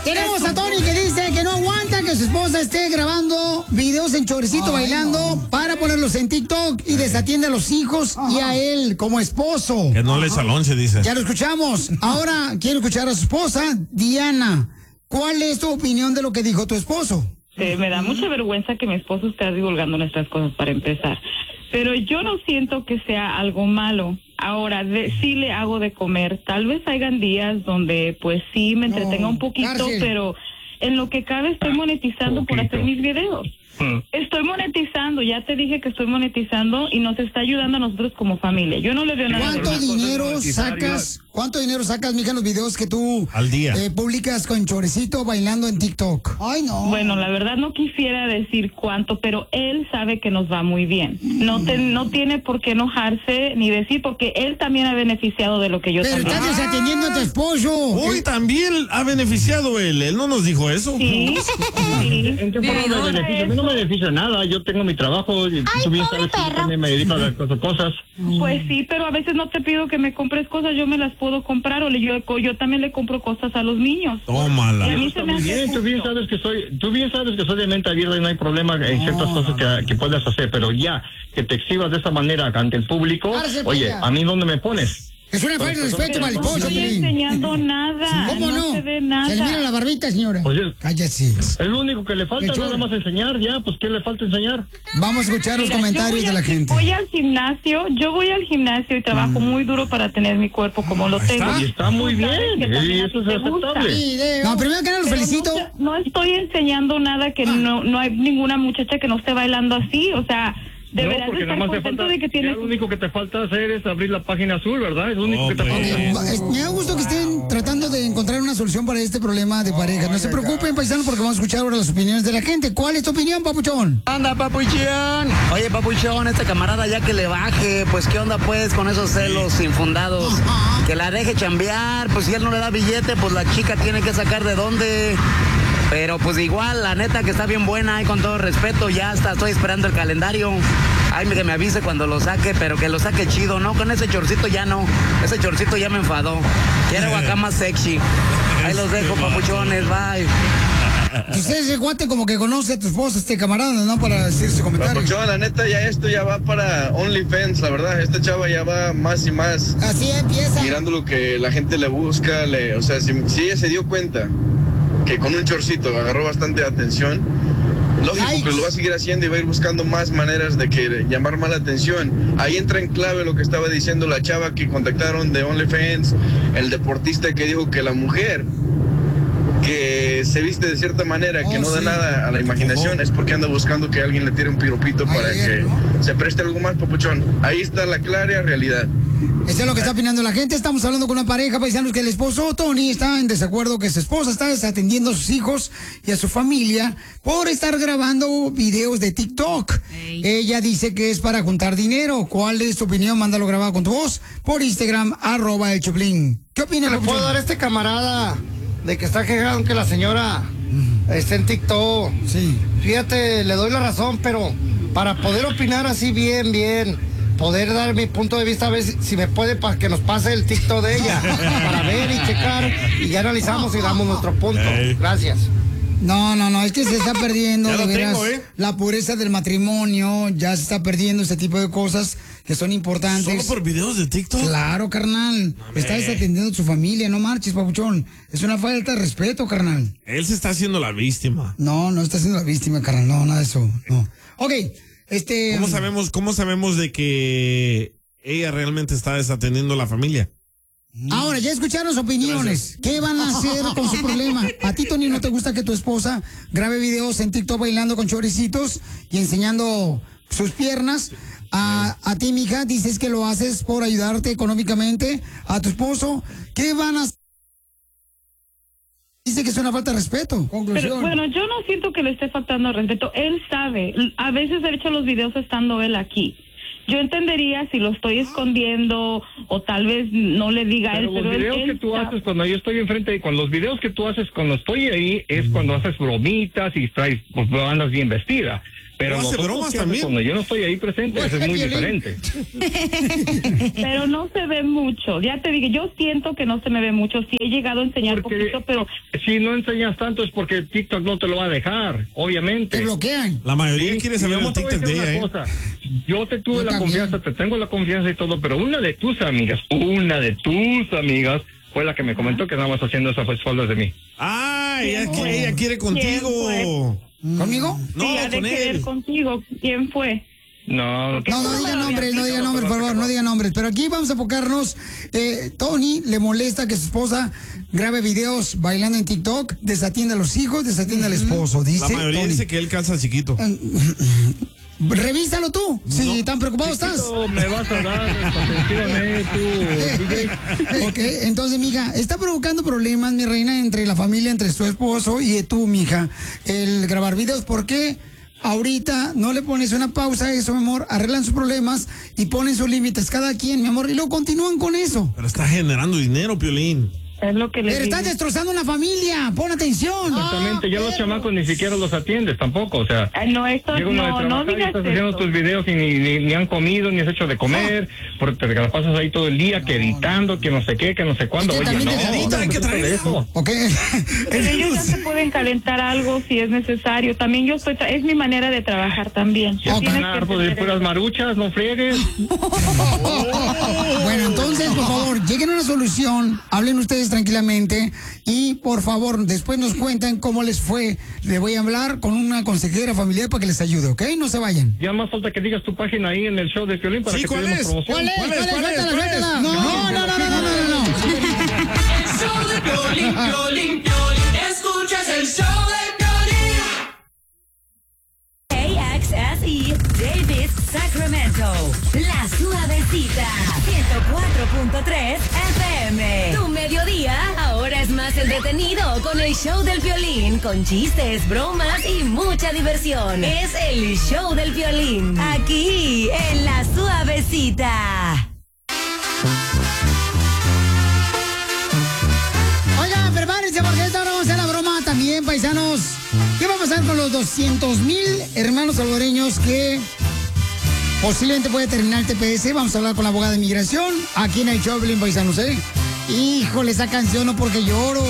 Tenemos a Tony que dice que no aguanta que su esposa esté grabando videos en choricito bailando para ponerlos en TikTok y desatiende a los hijos y a él como esposo. Que no le echa lonche, dice. Ya lo escuchamos. Ahora quiero escuchar a su esposa, Diana. ¿Cuál es tu opinión de lo que dijo tu esposo? Me da mucha vergüenza que mi esposo esté divulgando nuestras cosas para empezar. Pero yo no siento que sea algo malo. Ahora, sí le hago de comer. Tal vez hayan días donde, pues sí, me entretenga un poquito, pero en lo que cabe estoy monetizando por hacer mis videos. Estoy monetizando, ya te dije que estoy monetizando y nos está ayudando a nosotros como familia. Yo no le veo nada. ¿Cuánto dinero sacas, mija, en los videos que tú al día publicas con Chorecito bailando en TikTok? Ay, no. Bueno, la verdad no quisiera decir cuánto, pero él sabe que nos va muy bien. No tiene por qué enojarse ni decir, porque él también ha beneficiado de lo que yo también. Pero estás desatendiendo a tu esposo. Hoy también ha beneficiado él no nos dijo eso. Sí. ¿En qué forma me beneficia? A mí no me beneficia nada, yo tengo mi trabajo y tú bien sabes que yo también me dedico a las cosas. Pues sí, pero a veces no te pido que me compres cosas, yo me las puedo comprar o yo también le compro cosas a los niños. Tómala. Y a mí se me hace bien, tú bien sabes que soy de mente abierta y no hay problema en ciertas cosas que puedas hacer, pero ya que te exhibas de esa manera ante el público, oye, ¿a mí dónde me pones? Es una falta de respeto para el esposo. No estoy enseñando nada. ¿Cómo no? No se ve nada. Se le mira la barbita, señora. Oye, cállese. Es lo único que le falta, nada más enseñar, ya, pues ¿qué le falta enseñar? Vamos a escuchar los comentarios de la gente. Yo voy al gimnasio y trabajo muy duro para tener mi cuerpo como lo tengo. Y está muy bien, y eso es aceptable. No, primero que nada los felicito. No estoy enseñando nada que no hay ninguna muchacha que no esté bailando así, o sea... Deberás porque estar nada más contento te falta, de que tienes... lo único que te falta hacer es abrir la página azul, ¿verdad? Es lo único que te falta. Me da gusto que estén tratando de encontrar una solución para este problema de pareja. No se preocupen, paisanos, porque vamos a escuchar ahora las opiniones de la gente. ¿Cuál es tu opinión, papuchón? Anda, papuchón. Oye, papuchón, este camarada ya que le baje, pues qué onda pues con esos celos infundados. Que la deje chambear, pues si él no le da billete, pues la chica tiene que sacar de dónde. Pero pues igual, la neta que está bien buena y con todo respeto, ya hasta estoy esperando el calendario. Ay, que me avise cuando lo saque, pero que lo saque chido, ¿no? Con ese chorcito ya no. Ese chorcito ya me enfadó. Quiero acá más sexy. Ahí los dejo, papuchones, bye. Usted ese guate como que conoce a tu esposa, este camarada, ¿no? Para decir su comentario. Papuchón, la neta, esto ya va para OnlyFans, la verdad. Esta chava ya va más y más. Así empieza. Mirando lo que la gente le busca, o sea, si ella se dio cuenta que con un chorcito agarró bastante atención, lógico que lo va a seguir haciendo y va a ir buscando más maneras de que llamar más la atención. Ahí entra en clave lo que estaba diciendo la chava que contactaron de OnlyFans, el deportista que dijo que la mujer que se viste de cierta manera, que no da nada a la imaginación, es porque anda buscando que alguien le tire un piropito para que se preste algo más, papuchón. Ahí está la clara realidad. Eso es lo que está opinando la gente. Estamos hablando con una pareja, paisanos, que el esposo Tony está en desacuerdo que su esposa está desatendiendo a sus hijos y a su familia por estar grabando videos de TikTok. Ella dice que es para juntar dinero. ¿Cuál es tu opinión? Mándalo grabado con tu voz por Instagram, @el Choplin. ¿Qué opina? ¿Le puedo dar a este camarada de que está quejado que la señora esté en TikTok? Sí. Fíjate, le doy la razón, pero para poder opinar así bien, poder dar mi punto de vista, a ver si me puede para que nos pase el TikTok de ella, para ver y checar, y ya analizamos y damos nuestro punto. Gracias. No, es que se está perdiendo, Ya de lo veras, tengo, la pureza del matrimonio, ya se está perdiendo este tipo de cosas que son importantes. ¿Solo por videos de TikTok? Claro, carnal. Está desatendiendo a su familia, no marches, papuchón. Es una falta de respeto, carnal. Él se está haciendo la víctima. No está siendo la víctima, carnal, no, nada de eso, no. Ok, ¿Cómo sabemos de que ella realmente está desatendiendo a la familia? Ahora, ya escucharon sus opiniones. ¿Qué van a hacer con su problema? ¿A ti, Tony, no te gusta que tu esposa grabe videos en TikTok bailando con choricitos y enseñando sus piernas? A ti, mija, dices que lo haces por ayudarte económicamente. A tu esposo, ¿qué van a hacer? Dice que es una falta de respeto. Conclusión. Pero bueno, yo no siento que le esté faltando respeto. Él sabe. A veces he hecho los videos estando él aquí. Yo entendería si lo estoy escondiendo o tal vez no le diga a él, pero los videos que tú haces cuando yo estoy enfrente y con los videos que tú haces cuando estoy ahí es cuando haces bromitas y traes, pues andas bien vestida. Pero hace bromas también. Cuando yo no estoy ahí presente, eso es muy diferente. Pero no se ve mucho. Ya te dije, yo siento que no se me ve mucho. Sí he llegado a enseñar poquito, pero... Si no enseñas tanto es porque TikTok no te lo va a dejar, obviamente. Te bloquean. La mayoría quiere saber el TikTok de ella, cosa. Yo te tuve la confianza, te tengo la confianza y todo, pero una de tus amigas fue la que me comentó que andabas haciendo esas espaldas de mí. Ah, ella quiere contigo. ¿Conmigo? No, sí, ha de querer contigo. ¿Quién fue? No diga nombres, por favor, no diga nombres. Pero aquí vamos a enfocarnos. Tony le molesta que su esposa grabe videos bailando en TikTok, desatiende a los hijos, desatiende al esposo, dice. La mayoría Tony. dice que él calza chiquito. Revísalo tú, si tan preocupado estás. Me vas a dar tú. Ok, entonces, mija, está provocando problemas, mi reina, entre la familia, entre su esposo y tú, mija, el grabar videos. ¿Por qué ahorita no le pones una pausa a eso, mi amor? Arreglan sus problemas y ponen sus límites cada quien, mi amor, y luego continúan con eso. Pero está generando dinero, Piolín. Es lo que Pero estás destrozando una familia, pon atención. Exactamente, ya los chamacos ni siquiera los atiendes tampoco, o sea. No, esto no digas estás haciendo tus videos y ni han comido, ni has hecho de comer, porque te la pasas ahí todo el día que editando, que no sé qué, que no sé cuándo. Oye, hay que traer eso. Okay. Pero ellos ya se pueden calentar algo si es necesario. También es mi manera de trabajar también. Están hartos de puras maruchas, no friegues. Bueno, entonces, por favor, lleguen a una solución, hablen ustedes tranquilamente y, por favor, después nos cuentan cómo les fue. Le voy a hablar con una consejera familiar para que les ayude, ¿ok? No se vayan. Ya más falta que digas tu página ahí en el show de Piolín para que te demos promoción. ¿Cuál es? Suéltala. No. El show de Piolín. Escuchas el show de Piolín. KXSE Davis, Sacramento. La Suavecita. 104.3 FM. Tu mediodía ahora es más entretenido con el show del Piolín, con chistes, bromas y mucha diversión. Es el show del Piolín, aquí en La Suavecita. Oigan, prepárense porque esta hora vamos a hacer la broma también, paisanos. ¿Qué va a pasar con los 200,000 hermanos salvadoreños que posiblemente puede terminar el TPS? Vamos a hablar con la abogada de inmigración aquí en el show, paisanos, Híjole, esa canción no porque lloro.